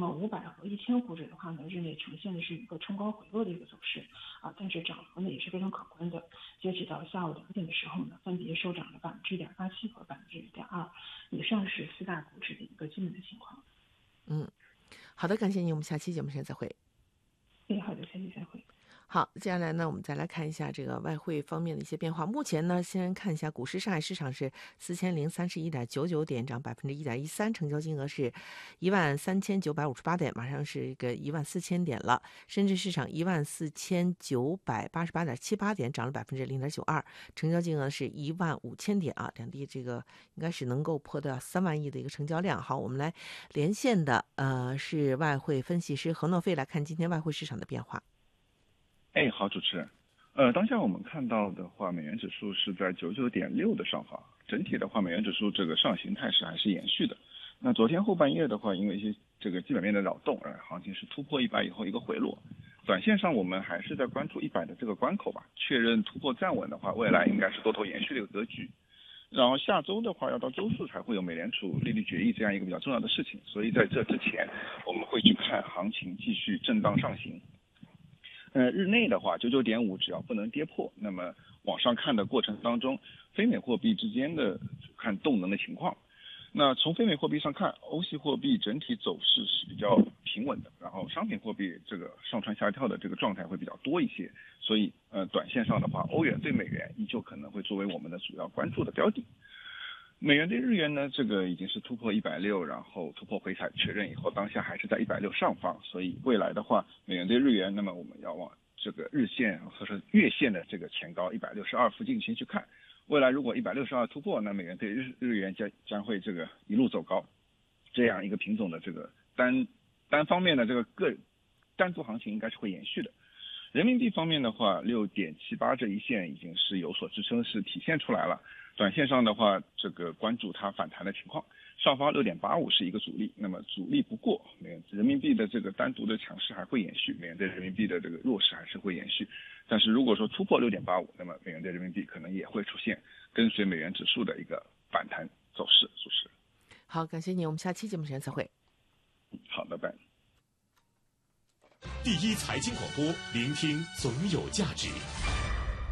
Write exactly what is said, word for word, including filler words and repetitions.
么五百和一千股指的话呢，日内呈现的是一个冲高回落的一个走势啊，但是涨幅呢也是非常可观的。截止到下午两点的时候呢，分别收涨了百分之一点八七和百分之一点二，以上是四大股指的一个基本的情况。 嗯，好的，感谢您，我们下期节目时间再会。 哎，好的，下期再会。 好，接下来呢，我们再来看一下这个外汇方面的一些变化。目前呢，先看一下股市，上海市场是四千零三十一点九九点，涨百分之一点一三，成交金额是一万三千九百五十八点，马上是一个一万四千点了。深圳市场一万四千九百八十八点七八点，涨了百分之零点九二，成交金额是一万五千点啊，两地这个应该是能够破到三万亿的一个成交量。好，我们来连线的呃是外汇分析师何诺飞，来看今天外汇市场的变化。 哎，好，主持人，呃，当下我们看到的话，美元指数是在九九点六的上方，整体的话，美元指数这个上行态势还是延续的。那昨天后半夜的话，因为一些这个基本面的扰动，呃，行情是突破一百以后一个回落。短线上我们还是在关注一百的这个关口吧，确认突破站稳的话，未来应该是多头延续的一个格局。然后下周的话，要到周四才会有美联储利率决议这样一个比较重要的事情，所以在这之前，我们会去看行情继续震荡上行。呃，日内的话，九九点五只要不能跌破，那么往上看的过程当中，非美货币之间的看动能的情况。那从非美货币上看，欧系货币整体走势是比较平稳的，然后商品货币这个上蹿下跳的这个状态会比较多一些，所以呃，短线上的话，欧元对美元依旧可能会作为我们的主要关注的标的。美元对日元呢，这个已经是突破一百六，然后突破回踩确认以后，当下还是在一百六上方，所以未来的话，美元对日元，那么我们要往这个日线或者月线的这个前高一百六十二附近先去看。未来如果一百六十二突破，那美元对日日元将将会这个一路走高，这样一个品种的这个单单方面的这个个单独行情应该是会延续的。人民币方面的话，六点七八这一线已经是有所支撑，是体现出来了。短线上的话，这个关注它反弹的情况，上方 六点八五 是一个阻力，那么阻力不过，美元人民币的这个单独的强势还会延续，美元对人民币的这个弱势还是会延续。但是如果说突破 六点八五， 那么美元对人民币可能也会出现跟随美元指数的一个反弹走势。主持人， 好，感谢你，我们下期节目时间再会。 好的，拜。 第一财经广播，聆听总有价值。